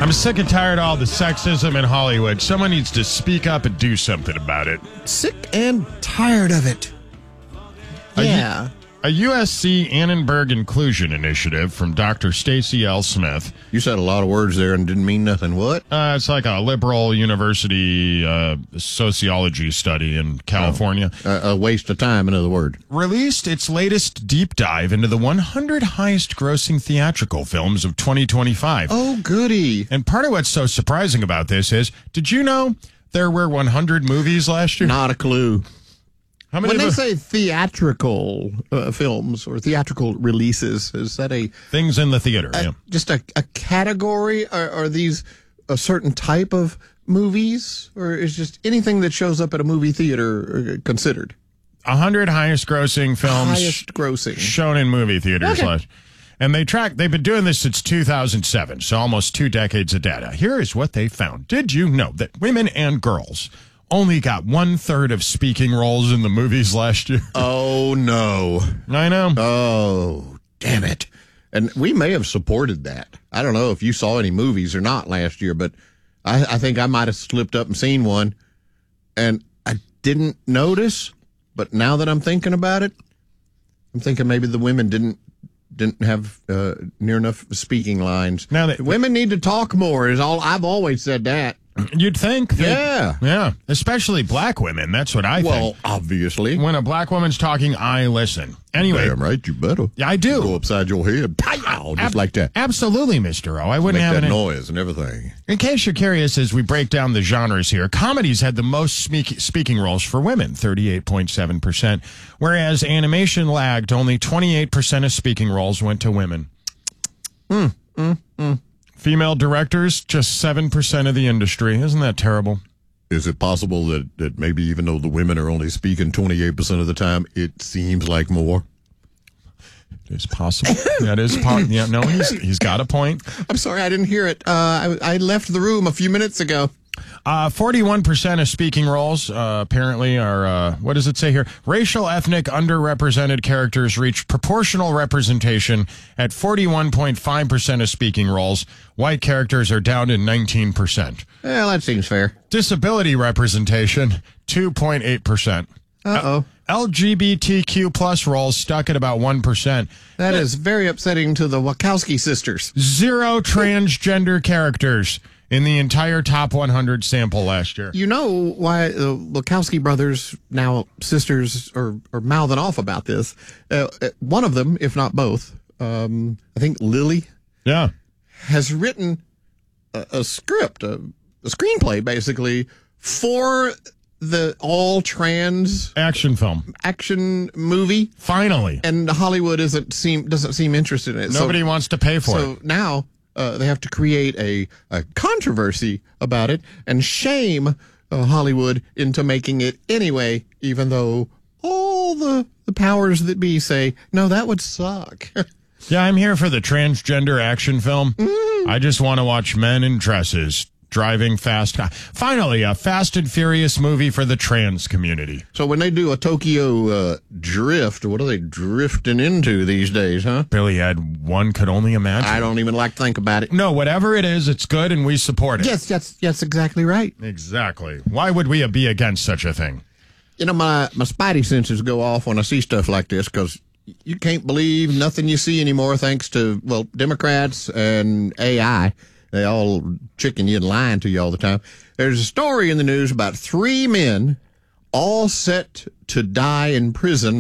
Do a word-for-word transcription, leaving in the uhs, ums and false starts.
I'm sick and tired of all the sexism in Hollywood. Someone needs to speak up and do something about it. Sick and tired of it. A Yeah. U- a U S C Annenberg Inclusion Initiative from Doctor Stacy L. Smith. You said a lot of words there and didn't mean nothing. What? Uh, it's like a liberal university uh, sociology study in California. Oh, a, a waste of time, in other words. Released its latest deep dive into the one hundred highest grossing theatrical films of twenty twenty-five. Oh, goody. And part of what's so surprising about this is, did you know there were one hundred movies last year? Not a clue. How many When they mo- say theatrical uh, films or theatrical releases, is that a things in the theater? a- yeah. just a, a category? Are, are these a certain type of movies, or is just anything that shows up at a movie theater uh, considered one hundred highest grossing films highest grossing? shown in movie theaters. Okay. Last, and they track, they've been doing this since two thousand seven, so almost two decades of data. Here is what they found. Did you know that women and girls only got one third of speaking roles in the movies last year? Oh no! I know. Oh, damn it! And we may have supported that. I don't know if you saw any movies or not last year, but I, I think I might have slipped up and seen one, and I didn't notice. But now that I'm thinking about it, I'm thinking maybe the women didn't didn't have uh, near enough speaking lines. Now that- women need to talk more. Is all I've always said that. You'd think. that- Yeah. Yeah. Especially black women. That's what I Well, think. obviously. When a black woman's talking, I listen. Anyway. Damn right, you better. Yeah, I do. Go upside your head. Pow, just Ab- like that. Absolutely, Mister O. I wouldn't Make have that it. noise and everything. In case you're curious, as we break down the genres here, comedies had the most speak- speaking roles for women, thirty-eight point seven percent, whereas animation lagged. Only twenty-eight percent of speaking roles went to women. Mm, mm, mm. Female directors, just seven percent of the industry. Isn't that terrible? Is it possible that, that maybe even though the women are only speaking twenty-eight percent of the time, it seems like more? It's possible. That is part. Yeah, no, he's he's got a point. I'm sorry, I didn't hear it. Uh, I, I left the room a few minutes ago. Uh, forty-one percent of speaking roles uh, apparently are, uh, what does it say here? Racial, ethnic, underrepresented characters reach proportional representation at forty-one point five percent of speaking roles. White characters are down to nineteen percent. Well, that seems fair. Disability representation, two point eight percent. Uh-oh. L G B T Q plus roles stuck at about one percent. That is very upsetting to the Wachowski sisters. Zero transgender characters in the entire top one hundred sample last year. You know why the Wachowski brothers, now sisters, are, are mouthing off about this. Uh, one of them, if not both, um, I think Lily, Yeah. has written a, a script, a, a screenplay, basically, for the all trans Action film. action movie, Finally. and Hollywood isn't seem doesn't seem interested in it. Nobody so, wants to pay for so it. now uh, they have to create a, a controversy about it and shame uh, Hollywood into making it anyway, even though all the the powers that be say no, that would suck. Yeah, I'm here for the transgender action film. Mm. I just want to watch men in dresses driving fast. Finally, a Fast and Furious movie for the trans community. So when they do a Tokyo uh, drift, what are they drifting into these days, huh? Billy Ed, one could only imagine. I don't even like to think about it. No, whatever it is, it's good and we support it. Yes, yes, yes, exactly right. Exactly. Why would we be against such a thing? You know, my, my spidey senses go off when I see stuff like this because you can't believe nothing you see anymore thanks to, well, Democrats and A I. They all tricking you and lying to you all the time. There's a story in the news about three men all set to die in prison